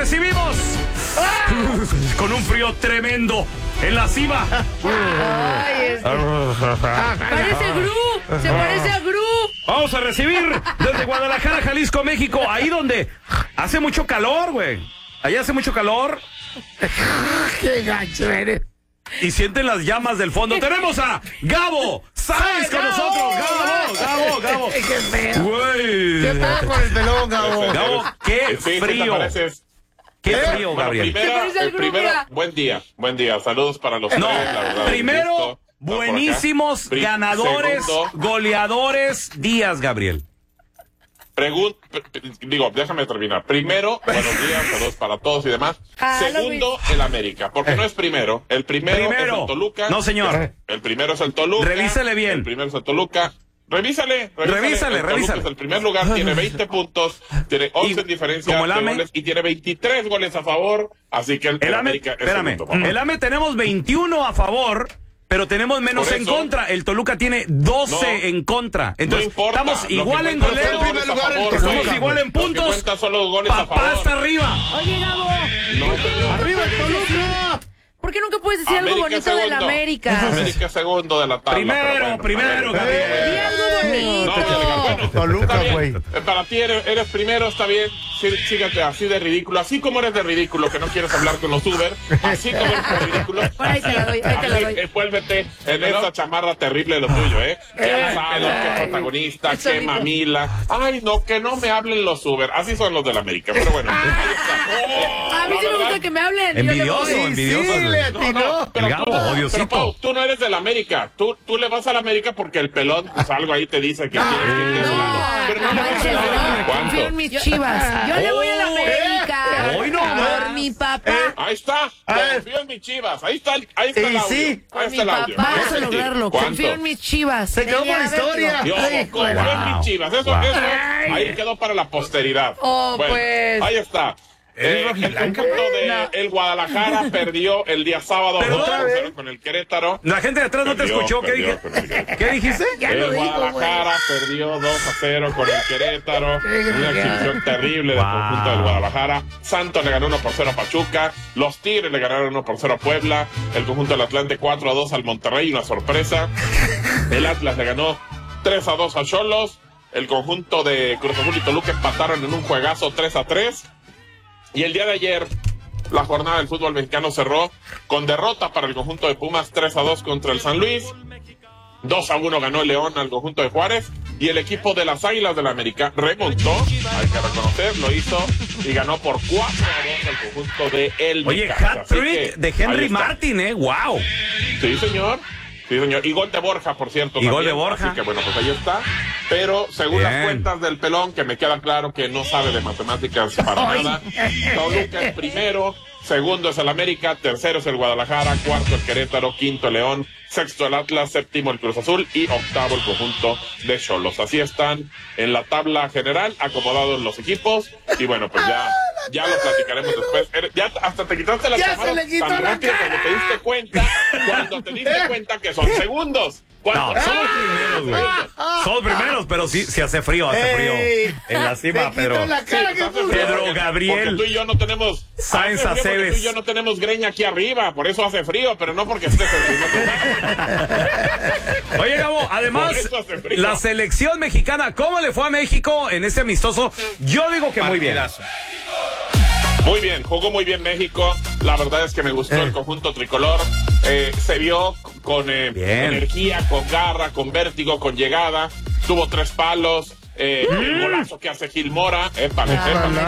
recibimos con un frío tremendo en la cima. Parece Gru, se parece a Gru. Vamos a recibir desde Guadalajara, Jalisco, México, ahí donde hace mucho calor, güey. Allá hace mucho calor. ¡Qué gacho eres! Y sienten las llamas del fondo. Tenemos a Gabo Sáenz con nosotros. Gabo. ¡Qué feo! Güey. ¿Qué pasa con el pelón, Gabo? Gabo, qué Sí, frío. Qué frío, Bueno, Gabriel. primero, buen día. Saludos para los No, tres, la verdad. primero, Listo. buenísimos Por acá. ganadores, Segundo, goleadores, días, Gabriel. déjame terminar. Primero, buenos días, saludos para todos y demás. Segundo, el América, porque no es primero. El primero es el Toluca. No, señor. El primero es el Toluca. Revísele bien. El primero es el Toluca. Revísale. El Revísale. Toluca es el primer lugar, tiene 20 puntos, tiene 11 en diferencia como el de AME, goles y tiene 23 goles a favor, así que el AME, América es espérame, segundo, papá. el AME tenemos 21 a favor, pero tenemos menos Por en eso, contra. El Toluca tiene 12 en contra. Entonces, no importa, estamos lo igual que en cuenta son goleo, los goles a favor, estamos güey. igual en Lo que puntos. cuenta son los goles a Papá favor. está arriba. Oye, Gabo, ¡Arriba el Toluca! ¿por qué nunca puedes decir algo América bonito del segundo. América? América segundo de la tabla. Primero, Gabriel. Di algo bonito. Bueno, Toluca, está bien. güey. Para ti eres primero, está bien. Sí, sígate así de ridículo. Así como eres de ridículo, que no quieres hablar con los Uber. Así como eres de ridículo. Bueno, ahí te la doy. Envuélvete en esta chamarra terrible de lo tuyo, ¿eh? Qué asado, qué protagonista, Eso qué dijo. mamila. Ay, no, que no me hablen los Uber. Así son los del América. Pero bueno, ahí está. A mí sí me gusta que me hablen. Envidioso, Yo le voy. envidioso. Sí, le atinó. Pero El Gabo, tú, odiosito. pero, Pau, tú no eres del América. Tú le vas al América porque el pelón, pues algo ahí te dice que tienes que ir a ese lado. Pero no le vas manches, al América. no, confío en mis Chivas. Yo le voy a la América. Hoy no Por más. mi papá. Ahí está. Confío en mis Chivas. Ahí está el audio. sí. Ahí Por está mi el audio. papá. No Vas a voy mentir. lograrlo. ¿Cuánto? Confío en mis Chivas. Se quedó por la historia. Yo confío en mis Chivas. Eso ahí quedó para la posteridad. Oh, Bueno, pues. ahí está. El conjunto de el Guadalajara perdió el día sábado Pero 2-0 con el Querétaro. La gente de atrás no te escuchó. ¿Qué dije? Perdió con el Querétaro. ¿Qué dijiste? El Guadalajara perdió 2-0 con el Querétaro. Una exhibición terrible del conjunto del Guadalajara. Santos le ganó 1-0 a Pachuca. Los Tigres le ganaron 1-0 a Puebla. El conjunto del Atlante 4-2 al Monterrey. Una sorpresa. El Atlas le ganó 3-2 a Xolos. El conjunto de Cruz Azul y Toluca empataron en un juegazo 3-3. Y el día de ayer, la jornada del fútbol mexicano cerró con derrota para el conjunto de Pumas 3-2 contra el San Luis. 2-1 ganó el León al conjunto de Juárez. Y el equipo de las Águilas del América remontó, hay que reconocer, lo hizo y ganó por 4-2 al conjunto de El Oye, Necaxa. Así hat-trick que, de ahí Henry está. Martin, ¡wow! Sí, señor. Sí, señor. Y gol de Borja, por cierto. Y gol de también. Borja. Así que bueno, pues ahí está. Pero según Bien. las cuentas del pelón, que me queda claro que no sabe de matemáticas para nada. Toluca es primero, segundo es el América, tercero es el Guadalajara, cuarto el Querétaro, quinto el León, sexto el Atlas, séptimo el Cruz Azul y octavo el conjunto de Xolos. Así están en la tabla general, acomodados los equipos. Y bueno, pues ya lo platicaremos después. Ya hasta te quitaste la Ya chamarra se le quitó tan la rápido cara. cuando te diste cuenta que son segundos. No, son los primeros, güey. Son los primeros, pero sí hace frío Ey, en la cima, se pero quitó la cara que puso. Pedro Gabriel Porque tú y yo no tenemos Sáenz hace frío porque Aceves. tú y yo no tenemos greña aquí arriba, por eso hace frío, pero no porque estés en Oye, Gabo, además, Por eso hace frío. la selección mexicana, ¿cómo le fue a México en ese amistoso? Yo digo que muy bien. Muy bien, jugó muy bien México. La verdad es que me gustó el conjunto tricolor. Se vio con energía, con garra, con vértigo, con llegada. Tuvo 3 palos. El golazo que hace Gil Mora. Épale.